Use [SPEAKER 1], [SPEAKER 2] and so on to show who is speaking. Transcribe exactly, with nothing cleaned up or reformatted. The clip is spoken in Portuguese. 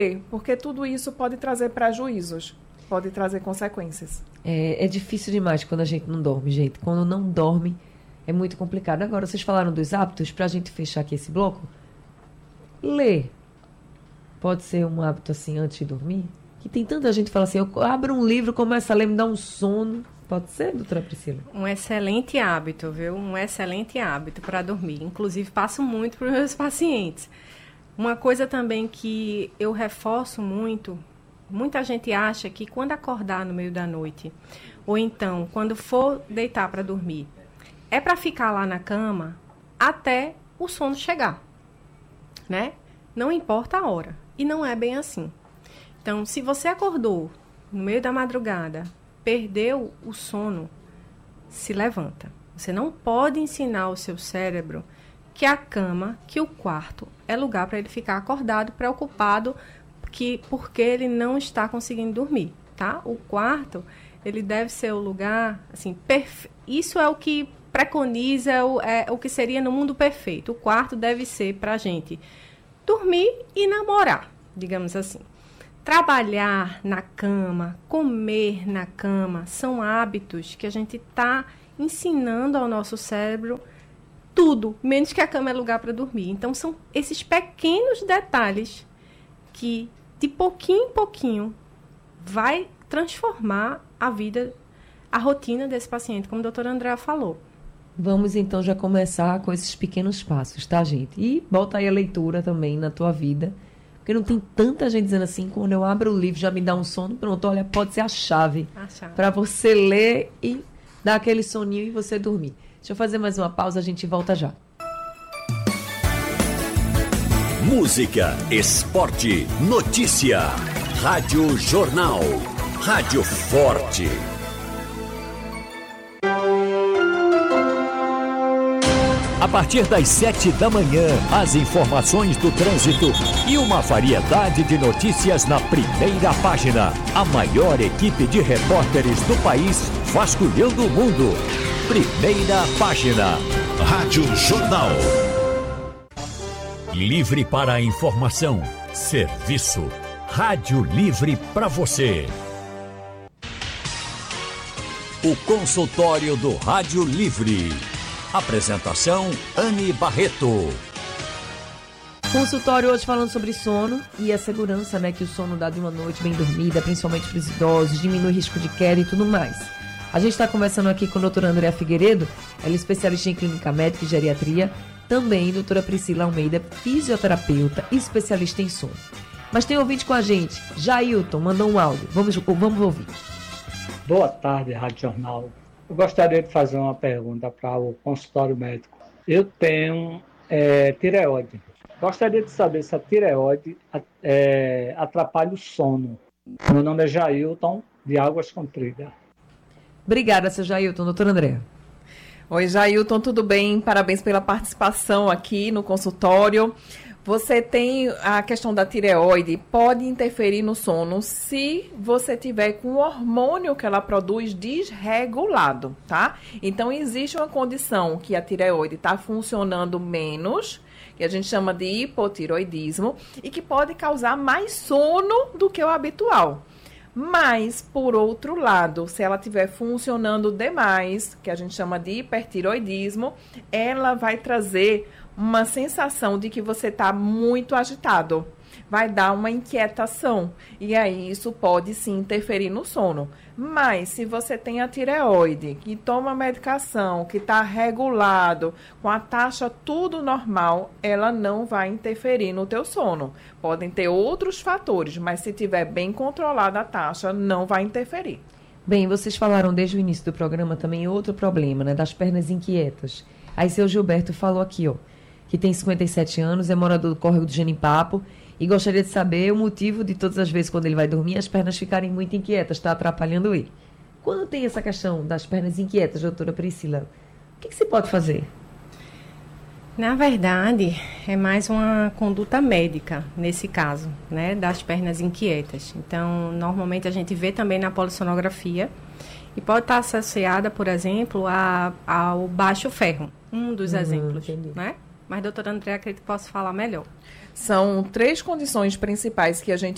[SPEAKER 1] Porque tudo isso pode trazer prejuízos, pode trazer consequências.
[SPEAKER 2] É, é difícil demais quando a gente não dorme, gente. Quando não dorme, é muito complicado. Agora, vocês falaram dos hábitos, para a gente fechar aqui esse bloco. Ler pode ser um hábito assim antes de dormir? Que tem tanta gente que fala assim, eu abro um livro, começo a ler, me dá um sono. Pode ser, doutora Priscila?
[SPEAKER 3] Um excelente hábito, viu? Um excelente hábito para dormir. Inclusive, passo muito para os meus pacientes. Uma coisa também que eu reforço muito, muita gente acha que quando acordar no meio da noite, ou então quando for deitar para dormir, é para ficar lá na cama até o sono chegar, né? Não importa a hora. E não é bem assim. Então, se você acordou no meio da madrugada, perdeu o sono, se levanta. Você não pode ensinar o seu cérebro que a cama, que o quarto é lugar para ele ficar acordado, preocupado, que, porque ele não está conseguindo dormir, tá? O quarto, ele deve ser o lugar, assim, perfe... isso é o que preconiza, o, é, o que seria no mundo perfeito. O quarto deve ser para a gente dormir e namorar, digamos assim. Trabalhar na cama, comer na cama, são hábitos que a gente está ensinando ao nosso cérebro tudo, menos que a cama é lugar para dormir. Então, são esses pequenos detalhes que, de pouquinho em pouquinho, vai transformar a vida, a rotina desse paciente, como a doutora Andréa falou.
[SPEAKER 2] Vamos, então, já começar com esses pequenos passos, tá, gente? E bota aí a leitura também na tua vida, porque não tem tanta gente dizendo assim, quando eu abro o livro já me dá um sono, pronto, olha, pode ser a chave, chave. para você ler e dar aquele soninho e você dormir. Deixa eu fazer mais uma pausa, a gente volta já.
[SPEAKER 4] Música, esporte, notícia. Rádio Jornal. Rádio Forte. A partir das sete da manhã, as informações do trânsito e uma variedade de notícias na primeira página. A maior equipe de repórteres do país vasculhando o mundo. Primeira página. Rádio Jornal. Livre para a informação. Serviço. Rádio Livre para você. O consultório do Rádio Livre. Apresentação, Anne Barreto.
[SPEAKER 2] Consultório hoje falando sobre sono e a segurança, né, que o sono dá de uma noite bem dormida, principalmente para os idosos, diminui o risco de queda e tudo mais. A gente está conversando aqui com a doutora Andréa Figueiredo, ela é especialista em clínica médica e geriatria, também doutora Priscila Almeida, fisioterapeuta e especialista em sono. Mas tem ouvinte com a gente, Jailton, mandou um áudio, vamos, vamos ouvir.
[SPEAKER 5] Boa tarde, Rádio Jornal. Eu gostaria de fazer uma pergunta para o consultório médico. Eu tenho é, tireoide. Gostaria de saber se a tireoide é, atrapalha o sono. Meu nome é Jailton, de Águas Compridas.
[SPEAKER 2] Obrigada, seu Jailton. Doutora Andréa.
[SPEAKER 1] Oi, Jailton, tudo bem? Parabéns pela participação aqui no consultório. Você tem a questão da tireoide, pode interferir no sono se você tiver com o hormônio que ela produz desregulado, tá? Então, existe uma condição que a tireoide está funcionando menos, que a gente chama de hipotiroidismo, e que pode causar mais sono do que o habitual. Mas, por outro lado, se ela estiver funcionando demais, que a gente chama de hipertiroidismo, ela vai trazer uma sensação de que você está muito agitado. Vai dar uma inquietação. E aí isso pode sim interferir no sono. Mas se você tem a tireoide, que toma medicação, que está regulado, com a taxa tudo normal, ela não vai interferir no teu sono. Podem ter outros fatores, mas se tiver bem controlada a taxa, não vai interferir.
[SPEAKER 2] Bem, vocês falaram desde o início do programa também outro problema, né, das pernas inquietas. Aí seu Gilberto falou aqui, ó, que tem cinquenta e sete anos, é morador do córrego do Genipapo e gostaria de saber o motivo de todas as vezes quando ele vai dormir as pernas ficarem muito inquietas, está atrapalhando ele. Quando tem essa questão das pernas inquietas, doutora Priscila, o que, que se pode fazer?
[SPEAKER 3] Na verdade, é mais uma conduta médica, nesse caso, né, das pernas inquietas. Então, normalmente a gente vê também na polissonografia e pode estar associada, por exemplo, a, ao baixo ferro, um dos uhum, exemplos, entendi. Né? Mas, doutora Andréa, acredito que posso falar melhor.
[SPEAKER 1] São três condições principais que a gente